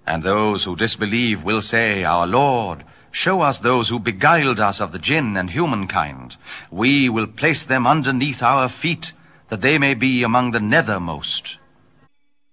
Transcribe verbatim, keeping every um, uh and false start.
And those who disbelieve will say, Our Lord, show us those who beguiled us of the jinn and humankind. We will place them underneath our feet, that they may be among the nethermost.